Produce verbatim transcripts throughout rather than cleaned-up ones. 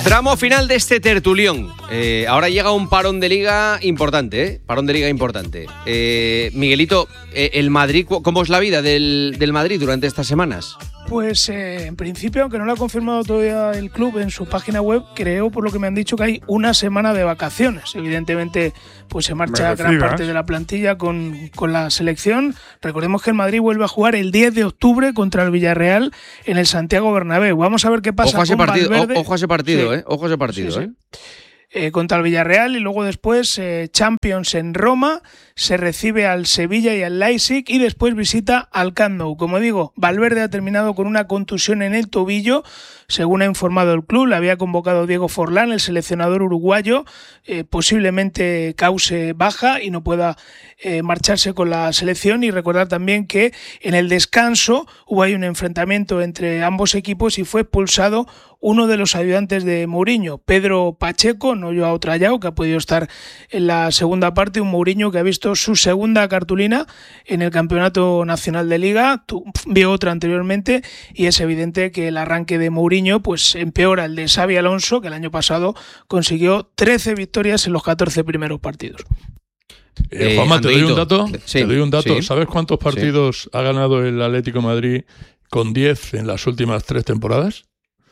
Tramo final de este tertulión. Eh, ahora llega un parón de liga importante, ¿eh? Parón de liga importante. Eh, Miguelito, eh, el Madrid, ¿cómo es la vida del, del Madrid durante estas semanas? Pues eh, en principio, aunque no lo ha confirmado todavía el club en su página web, creo, por lo que me han dicho, que hay una semana de vacaciones. Evidentemente, pues se marcha Merecida, gran parte ¿eh? de la plantilla con, con la selección. Recordemos que el Madrid vuelve a jugar el diez de octubre contra el Villarreal en el Santiago Bernabéu. Vamos a ver qué pasa Ojo a ese con partido, Valverde. o, ojo a ese partido, Sí. ¿eh? Ojo a ese partido, Sí, sí. ¿eh? Eh, contra el Villarreal y luego después eh, Champions en Roma, se recibe al Sevilla y al Leipzig y después visita al Camp Nou. Como digo, Valverde ha terminado con una contusión en el tobillo, según ha informado el club. Le había convocado Diego Forlán, el seleccionador uruguayo, eh, posiblemente cause baja y no pueda eh, marcharse con la selección. Y recordar también que en el descanso hubo ahí un enfrentamiento entre ambos equipos y fue expulsado uno de los ayudantes de Mourinho, Pedro Pacheco, no Joao Trallao, que ha podido estar en la segunda parte, un Mourinho que ha visto su segunda cartulina en el Campeonato Nacional de Liga, vio otra anteriormente, y es evidente que el arranque de Mourinho pues empeora el de Xabi Alonso, que el año pasado consiguió trece victorias en los catorce primeros partidos. Eh, Eh, Juanma, te doy un Andoito. dato. Sí, te doy un dato. sí. ¿Sabes cuántos partidos sí. ha ganado el Atlético de Madrid con diez en las últimas tres temporadas?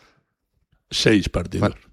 Seis partidos. Vale.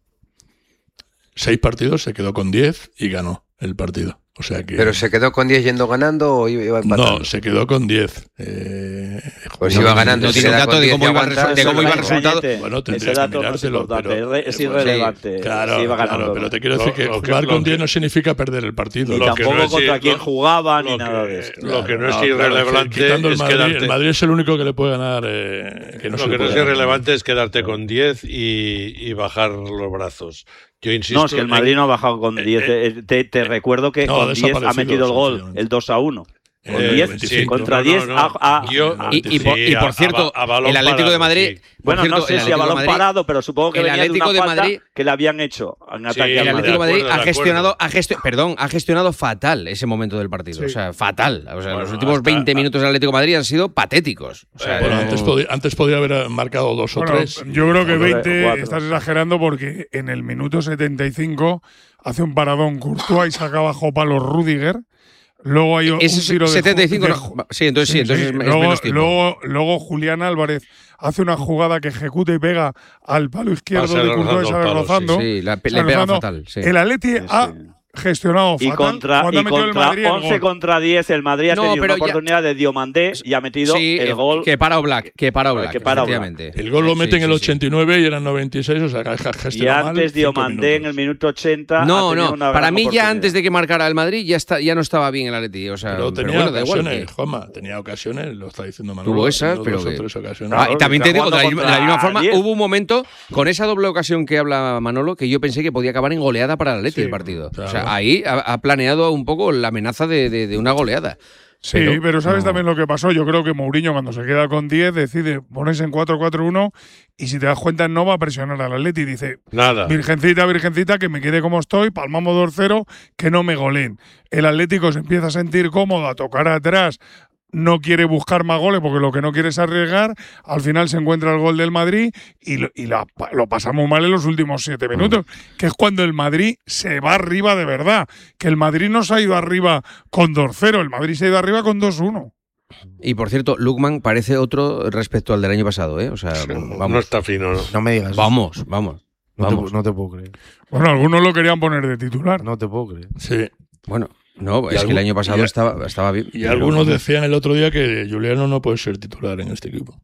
Seis partidos, se quedó con diez y ganó el partido. O sea que... ¿Pero se quedó con diez yendo ganando o iba empatando? No, se quedó con diez. Eh, pues iba ganando. No tiene un dato de cómo iba el resultado. Bueno, tendrías que mirártelo. No es, pero, es irrelevante. Sí, claro, si iba ganando, claro, pero te quiero decir que lo, lo jugar que, con lo diez que, no significa perder el partido. Ni Lo tampoco que no contra es, quién lo, jugaba ni lo nada que, de esto. Lo que no es no, irrelevante quitando el es Madrid, quedarte... el Madrid es el único que le puede ganar. Eh, que no lo se que no es ganar. irrelevante es quedarte con diez y, y bajar los brazos. Yo insisto. No, es que el Madrid en... no ha bajado con diez. Eh, te, te recuerdo que no, con diez ha metido el gol, el dos a uno. Con Eh, diez, veinticinco, contra no, diez no, no. a, a, Yo, y, y, por, y por cierto, a, a el Atlético parado, de Madrid. Sí. Bueno, cierto, no sé si a balón Madrid, parado, pero supongo que el venía Atlético de una de falta Madrid, que le habían hecho en ataque. Sí, el Atlético de Madrid acuerdo, ha de gestionado, ha gestio, perdón, ha gestionado fatal ese momento del partido. Sí. O sea, fatal. O sea, bueno, los últimos hasta, veinte minutos del Atlético de Madrid han sido patéticos. O sea, bueno, no... antes, podía, antes podía haber marcado dos bueno, o tres. Yo creo que veinte cuatro. Estás exagerando porque en el minuto setenta y cinco hace un paradón Courtois y saca bajo palo Rüdiger. Luego hay un es tiro de setenta y cinco, de, no. Sí, entonces sí, entonces sí. es, luego, es menos tiempo. Luego, luego Julián Álvarez hace una jugada que ejecuta y pega al palo izquierdo Pasa de Courtois, sale rozando. Sí, sí, la, le pega rozando. fatal. Sí. El Atleti sí, ha sí. gestionado y fatal contra, cuando y ha metido contra el Madrid el once gol. contra diez el Madrid ha No, tenido pero una oportunidad ya, de Diomandé y ha metido sí, el gol que para Oblak, que para Oblak, que para efectivamente. El gol lo mete sí, en el sí, ochenta y nueve sí. y eran noventa y seis, o sea, que ha gestionado mal. Y antes Diomandé en el minuto ochenta. No, no, una para mí ya antes de de que marcara el Madrid ya está, ya no estaba bien el Atleti, o sea, pero pero tenía bueno, da igual. ocasiones, Que... Juanma, tenía ocasiones, lo está diciendo Manolo. Tuvo esas, pero dos que... o tres ocasiones. Ah, y también te digo, de la, de la misma forma, diez. hubo un momento con esa doble ocasión que habla Manolo que yo pensé que podía acabar en goleada para el Atleti sí, el partido. Claro. O sea, ahí ha, ha planeado un poco la amenaza de, de, de una goleada. Sí, pero, pero ¿sabes no. también lo que pasó? Yo creo que Mourinho cuando se queda con diez decide ponerse en cuatro cuatro uno y si te das cuenta no va a presionar al Atleti. Dice, nada. Virgencita, virgencita, que me quede como estoy, palmamos dos cero, que no me goleen. El Atlético se empieza a sentir cómodo, a tocar atrás, no quiere buscar más goles porque lo que no quiere es arriesgar. Al final se encuentra el gol del Madrid y, lo, y la, lo pasamos mal en los últimos siete minutos, que es cuando el Madrid se va arriba de verdad. Que el Madrid no se ha ido arriba con dos cero, el Madrid se ha ido arriba con dos uno. Y por cierto, Lookman parece otro respecto al del año pasado, ¿eh? O sea, sí, vamos. No está fino, ¿no? No me digas. Vamos, vamos. No, vamos. Te, no te puedo creer. Bueno, algunos lo querían poner de titular. No te puedo creer. Sí. Bueno. No, es algún, que el año pasado y, estaba, estaba bien. Y algunos decían el otro día que Juliano no puede ser titular en este equipo.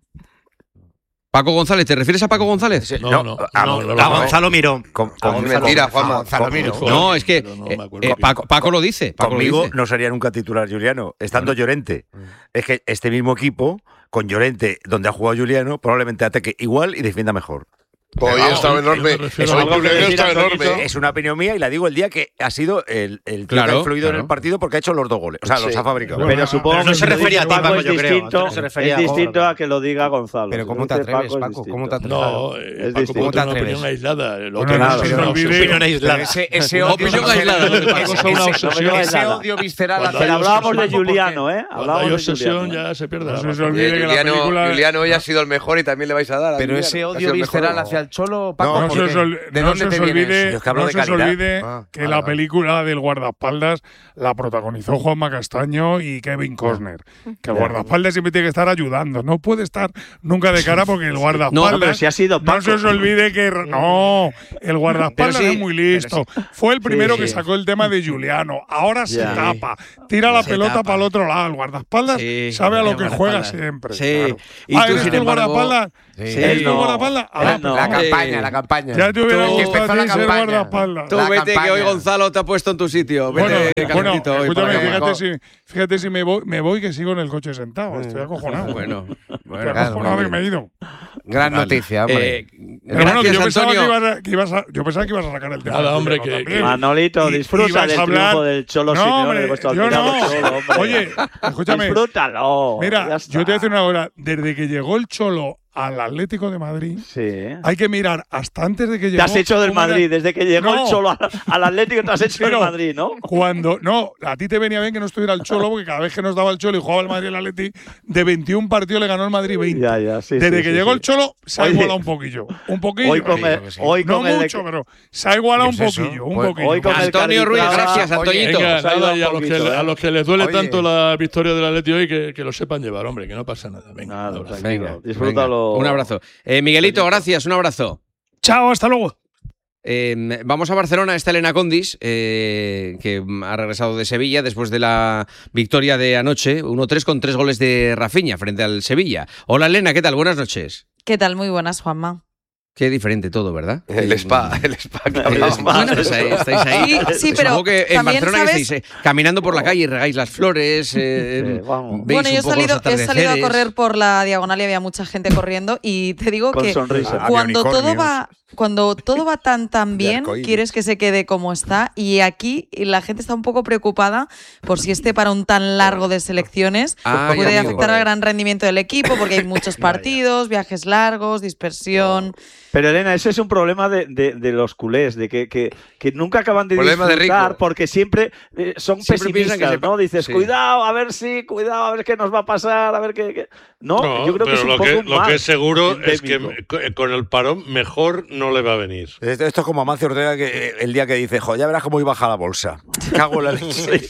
Paco González, ¿te refieres a Paco González? Sí, no, no, no, a, no, no, a Gonzalo Miró. Con, con mentira, Juanma. Gonzalo Miró. No, es que no eh, Paco, Paco lo dice. Paco Conmigo lo dice. no sería nunca titular Juliano, estando bueno. Llorente. Es que este mismo equipo, con Llorente, donde ha jugado Juliano, probablemente ataque igual y defienda mejor. Hoy estaba enorme. Es una, enorme. Es una opinión mía y la digo el día que ha sido el, el tío claro, que ha influido claro. en el partido porque ha hecho los dos goles. O sea, sí. los ha fabricado. Pero, pero supongo pero no que se refería a ti, Paco, yo creo. Distinto, no se refería es distinto a que lo diga Gonzalo. Pero ¿cómo te atreves, Paco? ¿Cómo te atreves? No, eh, Paco, ¿cómo te atreves? Una opinión aislada. El otro bueno, no, no, no, no, opinión aislada. Ese, ese odio opinión aislada. Ese odio visceral. Pero hablábamos de Juliano, ¿eh? Hablábamos de obsesión ya se pierde. Juliano hoy ha sido el mejor y también le vais a dar. Pero ese odio visceral hacia al Cholo, Paco? No, ¿por se qué? os, ol- ¿De no dónde se te os viene olvide, eso? Yo es que hablo no de se os calidad. olvide Ah, que vale, la vale. película del guardaespaldas la protagonizó Juanma Castaño y Kevin Costner. Que el guardaespaldas siempre tiene que estar ayudando. No puede estar nunca de cara porque el guardaespaldas. No, pero si ha sido Paco. No se os olvide que. No, el guardaespaldas Pero sí, es muy listo. Fue el primero sí. que sacó el tema de Juliano. Ahora se Ya. tapa. Tira la Se pelota tapa. para el otro lado. El guardaespaldas Sí, sabe a lo el que juega guardaespaldas. siempre. Sí. Claro. Y ah, tú, ¿eres sin tú el embargo- guardaespaldas? Sí. ¿Eres Él tú el no. guardaespaldas? Ah, Él no. La Sí. campaña, la campaña. ya te hubiera El que gustado empezó a la ti ser campaña. guardaespaldas. Tú La vete, que campaña. hoy Gonzalo te ha puesto en tu sitio. Vete, Bueno, bueno, calentito hoy escúchame, para fíjate acá. si, fíjate si me voy, me voy que sigo en el coche sentado. Estoy acojonado. Bueno, Bueno, Estoy claro, acojonado muy de que me he bien. ido. Gran Vale. noticia, hombre. Eh, Pero bueno, que yo gracias, pensaba que, Antonio. ibas a, que ibas a, yo pensaba que ibas a sacar el tema. Nada, del hombre, Juliano que- también. Manolito, Y- disfruta ibas del a hablar- triunfo del Cholo No, Simeone hombre, de vuestro yo admirado no. Cholo, hombre. Oye, escúchame. Disfrútalo. ya Mira, está. yo te voy a decir una cosa. Desde que llegó el Cholo al Atlético de Madrid, Sí. hay que mirar hasta antes de que Te llegó. has hecho del cómo era- Madrid. Desde que llegó No. el Cholo al, al Atlético te has hecho del Pero Madrid, ¿no? Cuando, no, a ti te venía bien que no estuviera el Cholo, porque cada vez que nos daba el Cholo y jugaba el Madrid el Atleti, de veintiún partidos le ganó el Madrid veinte. Ya, ya, sí, Desde sí, que sí, llegó sí. el Cholo, se ha Oye, igualado un poquillo. Un poquillo. Hoy con Sí, el, creo que sí. hoy No con el de- mucho, pero se ha igualado un ¿Qué es eso? poquillo, un Pues poquillo. hoy con el Antonio Ruiz, Cardiff, gracias, Oye, Antoñito. Venga, Se ha ido nada, un y a los, que, poquito, ¿eh? a los que les duele Oye. tanto la victoria del Atleti hoy, que, que lo sepan llevar, hombre, que no pasa nada. Venga, Nada, un abrazo. tranquilo. Venga, Disfrútalo. venga. Un abrazo. Eh, Miguelito, gracias, un abrazo. Chao, hasta luego. Eh, vamos a Barcelona, está Elena Condis, eh, que ha regresado de Sevilla después de la victoria de anoche, uno tres con tres goles de Rafinha frente al Sevilla. Hola Elena, ¿qué tal? Buenas noches. ¿Qué tal? Muy buenas, Juanma. Qué diferente todo, ¿verdad? El spa, el spa. que El hablábamos. spa. Bueno, pues ahí, estáis ahí. Sí, sí, pero Supongo que en también, Barcelona que ¿sabes? estáis eh, caminando por la calle y regáis las flores. Eh, Sí, vamos. veis Bueno, yo un he poco salido, los he salido a atardeceres. correr por la diagonal y había mucha gente corriendo y te digo Con que sonrisa. Había cuando todo unicornios. va cuando todo va tan tan De bien, arcoíris. quieres que se quede como está y aquí la gente está un poco preocupada por si este parón tan largo de selecciones Ay, puede amigo. afectar al gran rendimiento del equipo porque hay muchos partidos, viajes largos, dispersión. Pero Elena, ese es un problema de, de, de los culés, de que, que, que nunca acaban de Problema de disfrutar rico. porque siempre eh, son Siempre piensan pesimistas, que se- ¿no? Dices, sí. cuidado, a ver si, cuidado, a ver qué nos va a pasar, a ver qué... qué- No, No, yo creo que pero es un lo, poco que, un lo mal que es seguro es que endémico. co- con el parón mejor no le va a venir. Esto, esto es como Amancio Ortega que eh, el día que dice, jo, ya verás cómo iba a bajar la bolsa. Cago en la leche.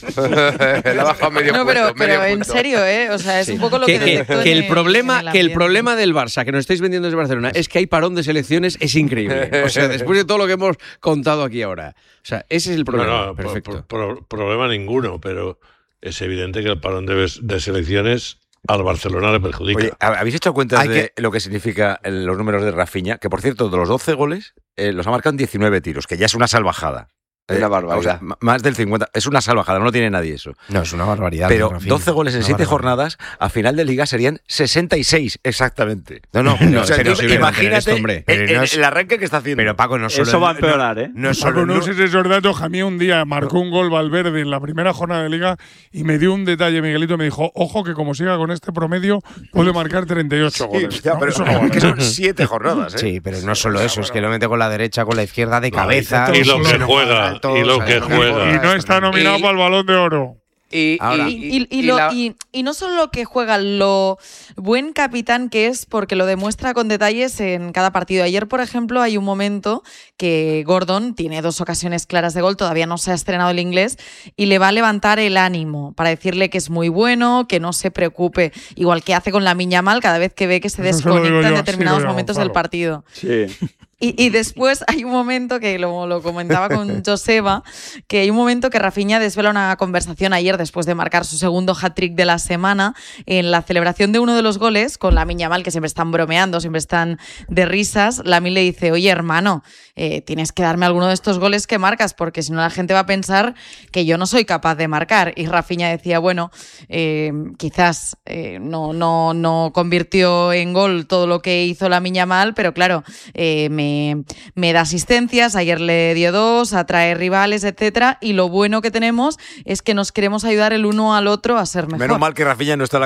Le ha bajado medio No, pero, punto, pero medio en punto. serio, ¿eh? O sea, es Sí. un poco lo que, que, que- detecto que en el problema en el que el ambiente. problema del Barça que nos estáis vendiendo desde Barcelona es que hay parón de selecciones es increíble. O sea, después de todo lo que hemos contado aquí ahora. O sea, ese es el problema. No, no, por- Perfecto. por- por- problema ninguno, pero es evidente que el parón de, ves- de selecciones al Barcelona le perjudica. Oye, ¿habéis hecho cuentas Hay de lo que significa el- los números de Rafinha? Que, por cierto, de los doce goles, eh, los ha marcado en diecinueve tiros, que ya es una salvajada. Una Eh, barbaridad. o sea, m- más del cincuenta. Es una salvajada, no lo tiene nadie eso. No, es una barbaridad. Pero Rafinha. doce goles en Una siete barbaridad. jornadas, a final de liga serían sesenta y seis exactamente. No, no, No, O sea, es que no tú se hubiera mantener imagínate esto, hombre. Pero el, no es- el arranque que está haciendo. Pero Paco, no solo. Eso va a no- empeorar, ¿eh? No, es Paco, solo. no no- uses esos datos. A mí un día marcó un gol Valverde en la primera jornada de Liga y me dio un detalle, Miguelito, me dijo, ojo que como siga con este promedio puede marcar treinta y ocho Sí, goles. ya, ¿no? pero Eso no es que vale. son siete jornadas, ¿eh? Sí, pero no solo eso, es que lo mete con la derecha, con la izquierda, de cabeza. y lo todos que los juega, altos, y lo que ¿sabes? juega. Y no está nominado Y- para el Balón de Oro. Y, Ahora. y- Y, y- y y lo- la- y- y no solo lo que juega, lo buen capitán que es, porque lo demuestra con detalles en cada partido. Ayer, por ejemplo, hay un momento que Gordon tiene dos ocasiones claras de gol, todavía no se ha estrenado el inglés, y le va a levantar el ánimo para decirle que es muy bueno, que no se preocupe, igual que hace con la Miñamal cada vez que ve que se Eso se lo digo desconecta en yo, determinados sí, lo digo, momentos del Gonzalo. partido. Sí. Y, y después hay un momento que lo, lo comentaba con Joseba, que hay un momento que Rafinha desvela una conversación ayer después de marcar su segundo hat-trick de la semana en la celebración de uno de los goles con Lamine Yamal, que siempre están bromeando, siempre están de risas. Lamine le dice, oye hermano, eh, tienes que darme alguno de estos goles que marcas porque si no la gente va a pensar que yo no soy capaz de marcar. Y Rafinha decía, bueno, eh, quizás eh, no, no, no convirtió en gol todo lo que hizo Lamine Yamal, pero claro, eh, me me da asistencias, ayer le dio dos, atrae rivales, etcétera, y lo bueno que tenemos es que nos queremos ayudar el uno al otro a ser mejor. Menos mal que Rafinha no está en la De- carrera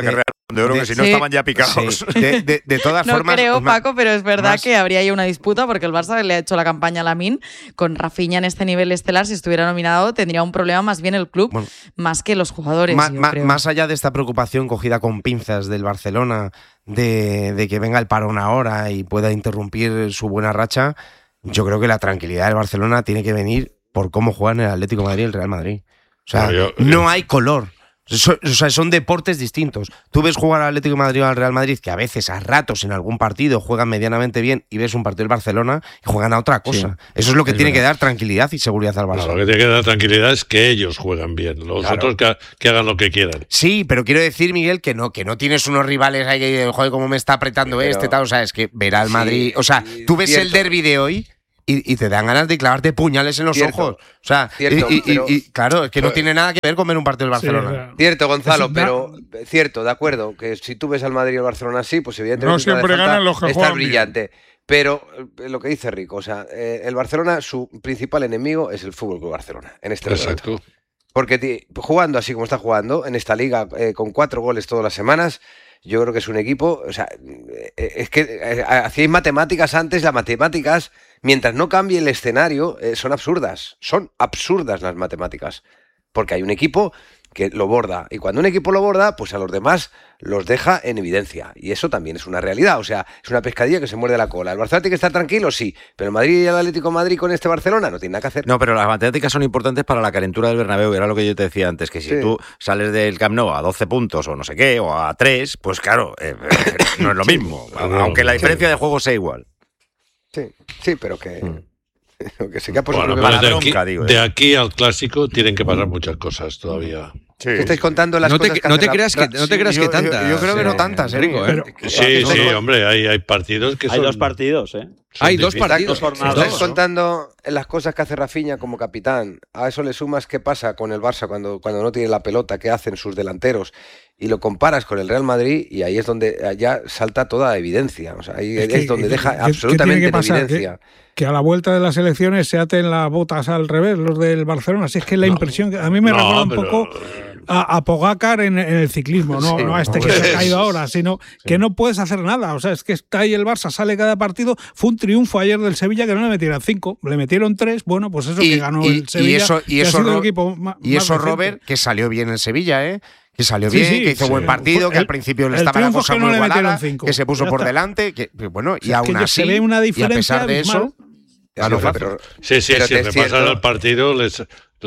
Yo creo que si no sí, estaban ya picados. Sí. De, de, de todas no formas. creo, más, Paco, pero es verdad más, que habría ahí una disputa porque el Barça le ha hecho la campaña a Lamine con Rafinha en este nivel estelar. Si estuviera nominado, tendría un problema más bien el club, bueno, más que los jugadores. Ma, yo ma, creo. Más allá de esta preocupación cogida con pinzas del Barcelona, de, de que venga el parón ahora y pueda interrumpir su buena racha, yo creo que la tranquilidad del Barcelona tiene que venir por cómo juegan el Atlético de Madrid y el Real Madrid. O sea, no, yo, yo, no hay color. So, o sea, son deportes distintos. Tú ves jugar al Atlético de Madrid o al Real Madrid, que a veces, a ratos, en algún partido juegan medianamente bien, y ves un partido del Barcelona y juegan a otra cosa. Sí, eso es lo que es tiene verdad. que dar tranquilidad y seguridad al Barcelona. Lo que tiene que dar tranquilidad es que ellos juegan bien, los claro. otros que, que hagan lo que quieran. Sí, pero quiero decir, Miguel, que no, que no tienes unos rivales ahí que, joder, cómo me está apretando sí, este, tal. O sea, es que ver al Madrid. Sí, o sea, tú ves cierto. el derbi de hoy. Y, y te dan ganas de clavarte puñales en los cierto, ojos. O sea, cierto, y, y, pero, y, claro, es que no tiene nada que ver con ver un partido del Barcelona. Sí, claro. Cierto, Gonzalo, pero cierto, de acuerdo, que si tú ves al Madrid y al Barcelona así, pues evidentemente no siempre ganan los que está brillante. Bien. Pero lo que dice Rico, o sea, eh, el Barcelona, su principal enemigo es el Fútbol Club Barcelona, en este momento. Porque t- jugando así como está jugando, en esta liga, eh, con cuatro goles todas las semanas, yo creo que es un equipo, o sea, es que hacíais matemáticas antes, las matemáticas, mientras no cambie el escenario, eh, son absurdas, son absurdas las matemáticas, porque hay un equipo que lo borda, y cuando un equipo lo borda, pues a los demás los deja en evidencia, y eso también es una realidad, o sea, es una pescadilla que se muerde la cola. ¿El Barcelona tiene que estar tranquilo? Sí, pero el Madrid y el Atlético de Madrid con este Barcelona no tiene nada que hacer. No, pero las matemáticas son importantes para la calentura del Bernabéu, era lo que yo te decía antes, que si sí. tú sales del Camp Nou a doce puntos o no sé qué, o a tres, pues claro, eh, no es lo mismo, sí, aunque la diferencia sí. de juego sea igual. Sí, sí, pero que... Mm. Que se queda bueno, para de, bronca, aquí, digo, de aquí al clásico tienen que pasar muchas cosas todavía. Sí. ¿Qué estáis contando las no cosas te, que no te creas que no te creas sí, que tantas. Yo, yo creo que no tantas, eh, Rico, ¿eh? Sí, sí, hombre, hay, hay partidos que hay son... dos partidos, ¿eh? Hay dos partidos. Estáis dos, contando las cosas que hace Rafinha como capitán. A eso le sumas qué pasa con el Barça cuando, cuando no tiene la pelota, qué hacen sus delanteros, y lo comparas con el Real Madrid, y ahí es donde ya salta toda evidencia. O sea, ahí es, que, es donde deja ¿qué, absolutamente ¿qué en evidencia. ¿Qué? Que a la vuelta de las elecciones se aten las botas al revés, los del Barcelona. Así es que la no, impresión, que a mí me no, recuerda un pero... poco a, a Pogacar en, en el ciclismo, no, sí, no a este que se ha caído ahora, sino sí. que no puedes hacer nada. O sea, es que está ahí el Barça, sale cada partido. Fue un triunfo ayer del Sevilla que no le metieron cinco, le metieron tres. Bueno, pues eso y, que ganó y, el Sevilla. Y eso, y eso, el Ro- equipo más, y eso más Robert, que salió bien en Sevilla, ¿eh? Que salió sí, bien, sí, que hizo sí. buen partido, que el, al principio le estaba la cosa que muy no igualada, cinco, que se puso por está. delante, que, que bueno, y es aún que así, se ve una diferencia y a pesar de abismal. eso, claro, sí, pero, sí, sí, pero sí, repasar el partido les,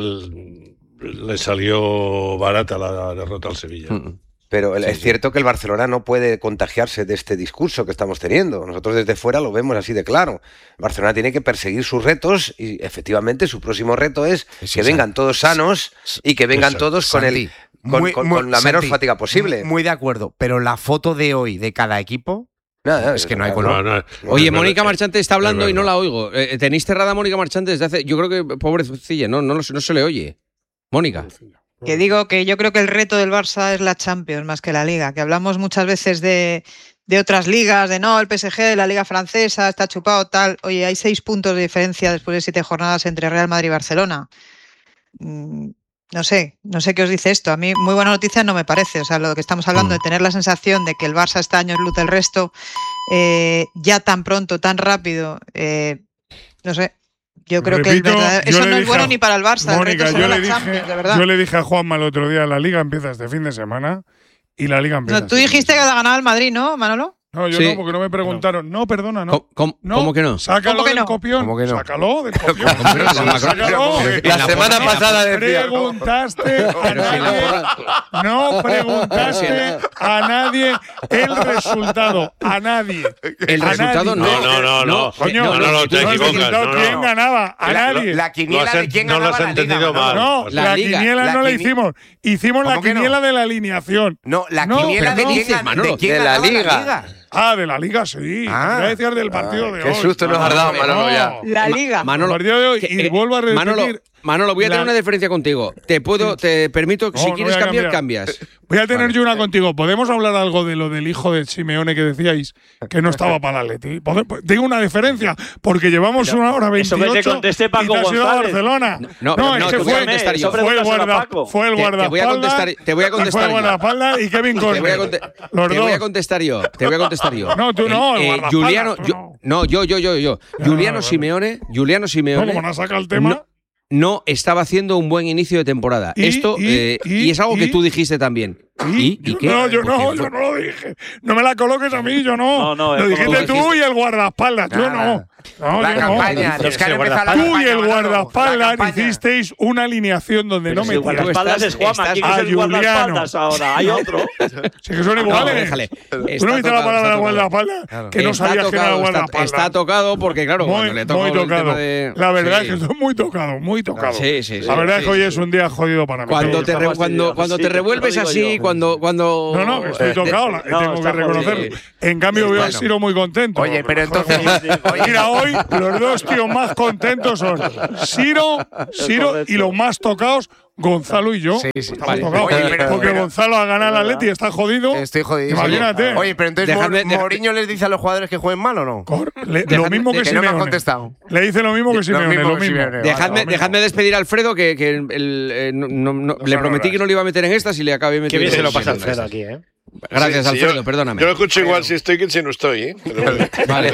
les salió barata la derrota al Sevilla. Mm. Pero sí, es sí. cierto que el Barcelona no puede contagiarse de este discurso que estamos teniendo. Nosotros desde fuera lo vemos así de claro. Barcelona tiene que perseguir sus retos y efectivamente su próximo reto es sí, que vengan todos sanos y que vengan Exacto. todos con, el, con, muy, con, muy, con la menor Santi, fatiga posible. Muy de acuerdo, pero la foto de hoy de cada equipo... No, no, es que no hay color. No, no, Oye, Mónica Marchante está hablando y no la oigo. Eh, ¿Tenéis cerrada a Mónica Marchante desde hace...? Yo creo que, pobrecilla, no, no, no se le oye. Mónica. Que digo que yo creo que el reto del Barça es la Champions más que la Liga, que hablamos muchas veces de, de otras ligas, de no, el P S G, la Liga Francesa, está chupado, tal. Oye, hay seis puntos de diferencia después de siete jornadas entre Real Madrid y Barcelona. Mm, no sé, no sé qué os dice esto. A mí muy buena noticia no me parece. O sea, lo que estamos hablando de tener la sensación de que el Barça está años luz del resto, eh, ya tan pronto, tan rápido, eh, no sé. Yo creo Repito, que el verdad, eso no es bueno a, ni para el Barça. Mónica, el reto yo, la le dije, Champions, de verdad. yo le dije a Juanma el otro día, la Liga empieza este fin de semana y la Liga empieza. No, tú este dijiste que la ganaba el Madrid, ¿no, Manolo? No, yo sí. no, porque no me preguntaron. No, perdona, no. ¿Cómo, no, ¿cómo que no? Sácalo que del no? copión. ¿Cómo que no? Sácalo del copión. Sácalo. La semana pasada decía. Preguntaste a nadie. No preguntaste a nadie el resultado. A nadie. El a resultado nadie. no. No, no, no. Coño, no, no, no, te el equivocas. resultado, No, no. ¿quién ganaba? A La, nadie. la quiniela No de quién no lo ganaba has la Liga. entendido mal. No, La la, Liga. quiniela La no la quini- hicimos. Hicimos la ¿Cómo que no? quiniela de la alineación. No, la No, quiniela pero de no. quién, Manolo, de quién de la ganaba Liga. la Liga. Ah, de la Liga, sí. Ah. Quería decir del partido de Qué hoy. susto nos has dado, Manolo, ya. La Liga. El Manolo, partido de hoy. que, Y eh, vuelvo a repetir. Manolo, Manolo, voy a tener La- una diferencia contigo. Te puedo, te permito, No, si no quieres voy a cambiar, cambiar. cambias. Voy a tener Vale. yo una contigo. ¿Podemos hablar algo de lo del hijo de Simeone que decíais que no estaba para el Atleti? ¿Pode- Tengo una diferencia, porque llevamos una hora Eso que te veintiocho conteste y Paco te has ido a González. Barcelona. No, No, no, es te que voy a fue, contestar yo. fue el Pregúntaselo a guarda, Paco. fue el Te- te guardaespaldas. voy a contestar- te voy a contestar Fue el yo. guardaespaldas y Kevin Te voy, a Costner. conte- Los te voy a dos. contestar yo. Te voy a contestar yo. No, tú no, el guardaespaldas, Juliano, tú yo- no, yo, yo, yo, yo. Juliano Simeone, Juliano No, Simeone. como no saca el tema. no, no estaba haciendo un buen inicio de temporada. Y, Esto, y, eh, y, y es algo que y, tú dijiste también. ¿Y? ¿Y Yo qué? no, yo no, Porque yo fue- no lo dije. No me la coloques a mí, yo no. No, no, lo es dijiste como tú dijiste. y el guardaespaldas, yo no. No, La yo campaña, no. los que han empezado la Tú y campaña, el Manolo, la guardaespaldas campaña. hicisteis una alineación donde Pero no si el metíais. guardaespaldas es Juanma. estás- ¿Quién a es el Juliano. guardaespaldas ahora? Hay otro. Sí que son No, iguales. déjale. ¿Tú Está no viste la tocado, palabra está tocado. guardaespaldas? Claro. Que no Está sabías que era tocado, está, guardaespaldas. está tocado porque, claro, Muy, cuando le toca muy el tocado. tema de. La verdad Sí. es que estoy muy tocado, muy tocado. Sí, sí, sí. La verdad sí, es que hoy sí. es un día jodido para mí. Cuando Sí, te, está re- fastidiado. cuando, cuando Sí, te te lo revuelves digo así, yo. cuando, cuando. No, no, estoy eh, tocado, no, tengo está que reconocerlo. jodido. En cambio, Está veo a bueno. Siro muy contento. Oye, pero entonces. Mira, hoy los dos tíos más contentos son Siro, Siro y los más tocados, Gonzalo y yo. Sí, sí. Estamos Vale. tocados. Oye, pero- porque pero- Gonzalo ha ganado al Atleti y está jodido. Estoy jodido. Imagínate. Oye, pero entonces Dejadme- Mor- deja- Mourinho les dice a los jugadores que jueguen mal o no. Cor- le- lo Dejadme- mismo que que no me han Simeone. contestado. Le dice lo mismo que Simeone, mismo lo que mismo. Simeone. Dejadme, Vale, dejadme despedir a Alfredo, que, que el- el- eh, no- no- no- le son prometí horas. que no le iba a meter en estas y le acabé metiendo. Qué bien se lo en pasa estas. Alfredo aquí, ¿eh? Gracias, Sí, sí, Alfredo, yo- perdóname. Yo lo escucho igual si estoy que si no estoy, ¿eh? Pero- Vale,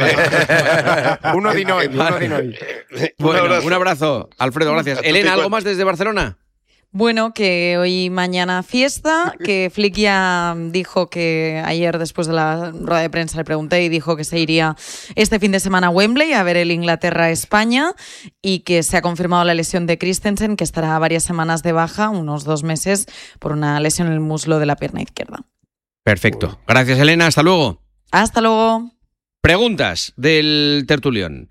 vale. Uno de hoy, uno de hoy. Bueno, Un abrazo. un abrazo, Alfredo, gracias. Hasta Elena, te ¿algo cuento. más desde Barcelona? Bueno, que hoy y mañana fiesta, que Flick ya dijo que ayer después de la rueda de prensa le pregunté y dijo que se iría este fin de semana a Wembley a ver el Inglaterra-España y que se ha confirmado la lesión de Christensen, que estará varias semanas de baja, unos dos meses, por una lesión en el muslo de la pierna izquierda. Perfecto. Gracias, Elena. Hasta luego. Hasta luego. Preguntas del tertulión.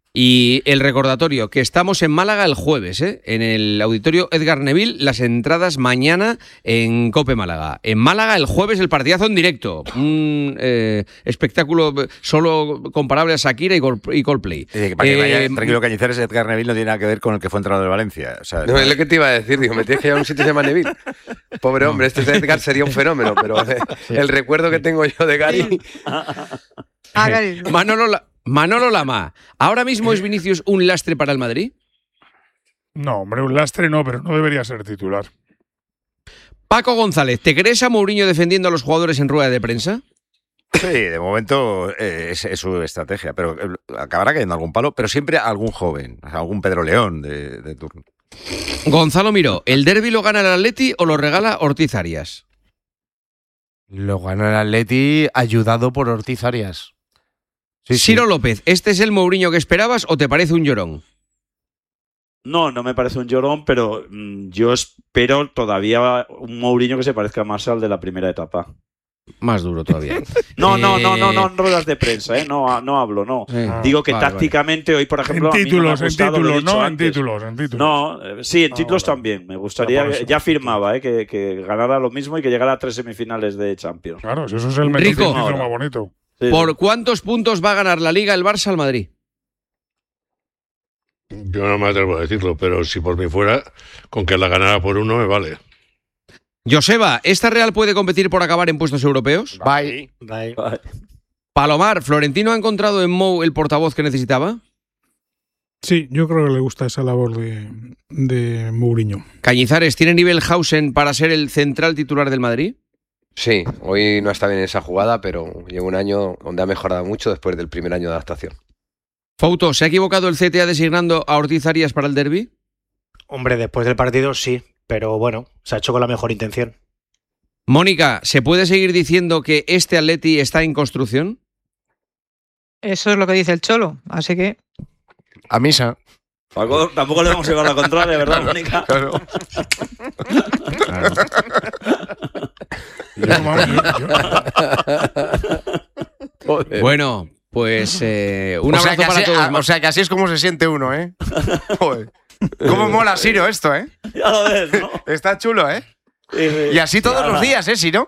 Y el recordatorio, que estamos en Málaga el jueves, ¿eh? En el auditorio Edgar Neville, las entradas mañana en Cope Málaga. En Málaga el jueves el partidazo en directo. Un eh, espectáculo solo comparable a Shakira y, Col- y Coldplay. Eh, para que Eh, vaya tranquilo, Cañizares, Edgar Neville no tiene nada que ver con el que fue entrenador de Valencia. O sea, No, es lo que te iba a decir, digo, me tienes que llevar a un sitio que se llama Neville. Pobre hombre, este Edgar sería un fenómeno, pero eh, el recuerdo que tengo yo de Gary. Ah, Gary. Manolo, La- Manolo Lama, ¿ahora mismo es Vinicius un lastre para el Madrid? No, hombre, un lastre no, pero no debería ser titular. Paco González, ¿te crees a Mourinho defendiendo a los jugadores en rueda de prensa? sí, de momento eh, es, es su estrategia, pero eh, acabará cayendo algún palo, pero siempre algún joven, o sea, algún Pedro León de, de turno. Gonzalo Miró, ¿el derbi lo gana el Atleti o lo regala Ortiz Arias? Lo gana el Atleti ayudado por Ortiz Arias. Sí, Ciro sí. López, ¿este es el Mourinho que esperabas o te parece un llorón? No, no me parece un llorón, pero mm, yo espero todavía un Mourinho que se parezca más al de la primera etapa. Más duro todavía. No, no, Eh, no, no, no en ruedas de prensa, ¿eh? No, no hablo, no. Sí. Digo que Vale, tácticamente hoy, por ejemplo, En a mí no me ha títulos, en gustado, lo he títulos, dicho no en antes. títulos, en títulos. No, eh, sí, en Ah, títulos vale. también. Me gustaría, Ah, por eso. ya firmaba, ¿eh? que, que ganara lo mismo y que llegara a tres semifinales de Champions. Claro, si eso es el Rico. meticismo Ahora. más bonito. Sí, ¿Por cuántos puntos va a ganar la Liga el Barça al Madrid? Yo no me atrevo a decirlo, pero si por mí fuera, con que la ganara por uno me vale. Joseba, ¿esta Real puede competir por acabar en puestos europeos? Bye. Bye. Palomar, ¿Florentino ha encontrado en Mou el portavoz que necesitaba? Sí, yo creo que le gusta esa labor de, de Mourinho. Cañizares, ¿tiene nivel Hausen para ser el central titular del Madrid? Sí, hoy no está bien en esa jugada, pero lleva un año donde ha mejorado mucho después del primer año de adaptación. Fouto, ¿se ha equivocado el C T A designando a Ortiz Arias para el derbi? Hombre, después del partido sí, pero bueno, se ha hecho con la mejor intención. Mónica, ¿se puede seguir diciendo que este Atleti está en construcción? Eso es lo que dice el Cholo, así que A misa. Paco, tampoco le vamos a llevar la contraria, ¿verdad, Mónica? Claro. Yo, vamos, yo- yo- Bueno, pues eh, un o, sea abrazo que para así, todos. a- o sea que así es como se siente uno, ¿eh? Joder. ¿Cómo mola Siro esto, eh? Ya lo ves, ¿no? Está chulo, ¿eh? Sí, sí. Y así todos Nada. los días, ¿eh, Siro?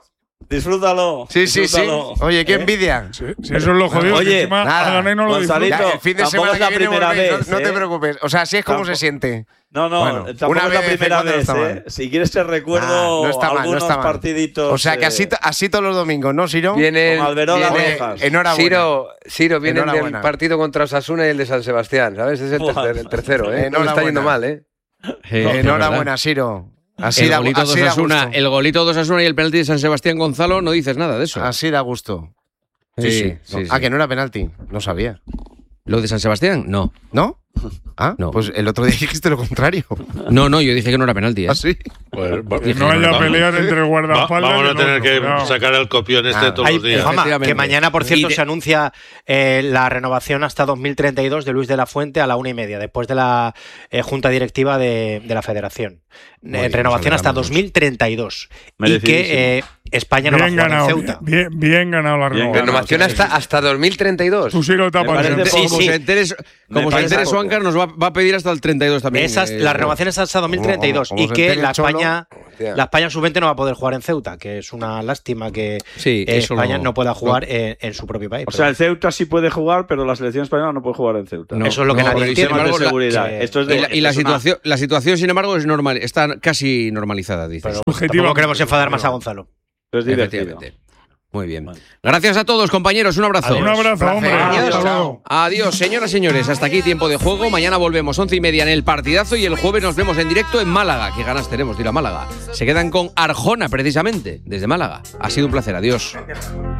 Disfrútalo. Sí, sí, disfrútalo. sí. Oye, qué ¿Eh? envidia. Sí, sí, eso es lo jodido. Oye, que encima nada, a ganar no lo Gonzalito, disfruta. Ya, el fin de tampoco semana es la que viene primera volvéis, vez, no, no te ¿eh? preocupes. O sea, así es como Tampoco- se siente. No, no, Bueno, tampoco una es la vez de primera cuando no vez, está ¿eh? mal. Si quieres te recuerdo Ah, no está mal, no algunos está mal. partiditos. O sea, que así, eh, así todos los domingos, ¿no, Siro? Viene, Con Alberola viene- Rojas. Enhorabuena. Ciro, Ciro viene del Enhorabuena. partido contra Osasuna y el de San Sebastián, ¿sabes? Es el, Buah. tercer- el tercero, ¿eh? No le está Enhorabuena. yendo mal, ¿eh? Eh, Enhorabuena, Siro. Así el da, golito, de así da Osasuna, gusto. el golito de Osasuna y el penalti de San Sebastián Gonzalo, no dices nada de eso. Así da gusto. Sí, Sí, sí. sí, No. sí. Ah, que no era penalti. No sabía. ¿Lo de San Sebastián? No. ¿No? Ah, No. pues el otro día dijiste lo contrario. No, no, yo dije que no era penalti. ¿eh? ¿Ah, sí? Pues, va- Que no haya vamos- pelear entre va- guardaespaldas. vamos y a el tener otro, que cuidado. sacar el copión este Ah, todos Hay- los días. Juanma, Efectivamente. que mañana, por cierto, Y de- se anuncia eh, la renovación hasta dos mil treinta y dos de Luis de la Fuente a la una y media, después de la eh, junta directiva de, de la Federación. Muy Eh, bien, renovación nos hasta alegramos dos mil treinta y dos. Y Merecidísimo. que eh, España no va a Bien jugar ganado, en Ceuta. bien, bien ganado la Bien renovación. Renovación hasta, hasta dos mil treinta y dos. Tú sí lo tapas. parece ¿eh? poco. Como sí. se entere, Me como se parece entere poco. Swankar, nos va, va a pedir hasta el treinta y dos también. Esas, eh, la renovación es hasta dos mil treinta y dos. Como- como Y se que entere la el Cholo, España, hostia. la España sub veinte no va a poder jugar en Ceuta, que es una lástima que Sí, eh, eso España lo- no pueda jugar en, en su propio país. O sea, el Ceuta sí puede jugar, pero la selección española no puede jugar en Ceuta. No, Eso es lo que no, nadie pero, entiende. sin embargo, Temas de la- seguridad. que- Esto es de, y la, y la esto es una- situación, la situación, sin embargo, es normal, está casi normalizada, dices. pero Subjetivamente. tampoco queremos enfadar más a Gonzalo. es divertido. Efectivamente. Muy bien. Gracias a todos, compañeros. Un abrazo. Un abrazo, hombre. Adiós. Hasta luego. Adiós, señoras y señores. Hasta aquí tiempo de juego. Mañana volvemos once y media en el partidazo y el jueves nos vemos en directo en Málaga. Qué ganas tenemos de ir a Málaga. Se quedan con Arjona, precisamente, desde Málaga. Ha sido un placer. Adiós.